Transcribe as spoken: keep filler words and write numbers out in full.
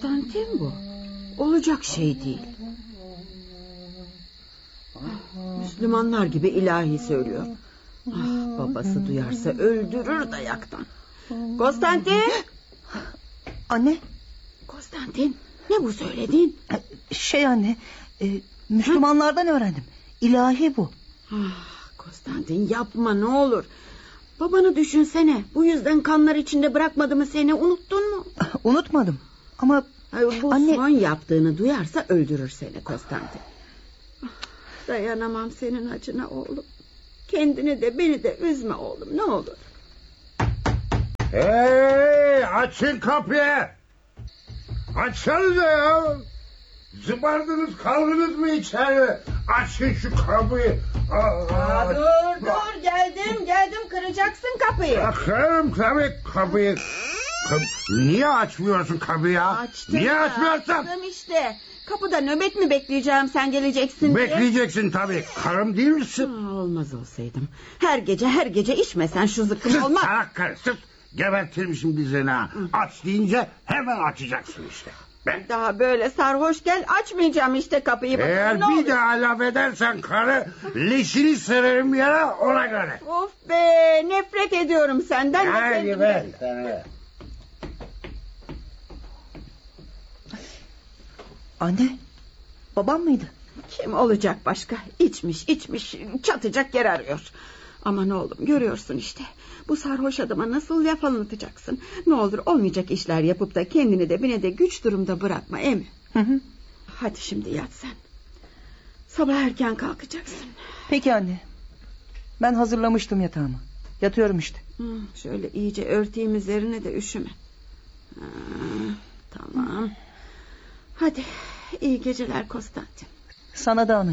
Konstantin bu. Olacak şey değil. Müslümanlar gibi ilahi söylüyor. Ah, babası duyarsa öldürür dayaktan. Konstantin! Anne. Konstantin, ne bu söylediğin? Şey anne, e, Müslümanlardan öğrendim. İlahi bu. Ah, Konstantin yapma ne olur. Babanı düşünsene. Bu yüzden kanlar içinde bırakmadı mı seni, unuttun mu? Unutmadım ama Hayır, bu anne... son yaptığını duyarsa öldürür seni Konstantin. Ah, dayanamam senin acına oğlum. Kendini de beni de üzme oğlum, ne olur. Hey, açın kapıyı. Açsanıza ya. Zıbardınız kaldınız mı içeri? Açın şu kapıyı. Aa, Aa, dur dur geldim geldim, kıracaksın kapıyı. Açarım tabii kapıyı. Kap- Niye açmıyorsun kapıyı? Açtım Niye ya, açmıyorsun? açtım işte. Kapıda nöbet mi bekleyeceğim sen geleceksin diye? Bekleyeceksin tabii. Karım değil misin? Aa, olmaz olsaydım. Her gece her gece içmesen şu zıkkım olmaz. Salak karı sus. Gebertirmişim dizini ha. Aç deyince hemen açacaksın işte. Ben... Daha böyle sarhoş gel, açmayacağım işte kapıyı. Bakalım, Eğer ne bir olur. daha laf edersen karı leşini sererim yere, ona göre. Of be, nefret ediyorum senden. de Hadi kendimden ver de. sana. Anne, babam mıydı? Kim olacak başka? İçmiş içmiş çatacak yer arıyor. Aman oğlum, görüyorsun işte. Bu sarhoş adama nasıl laf anlatacaksın? Ne olur olmayacak işler yapıp da kendini de beni de güç durumda bırakma, emi. Hı hı. Hadi şimdi yat sen. Sabah erken kalkacaksın. Peki anne. Ben hazırlamıştım yatağımı. Yatıyorum işte. Hı, şöyle iyice örteyim üzerine de üşüme. Ha, tamam. Hadi iyi geceler Konstantin. Sana da anacığım.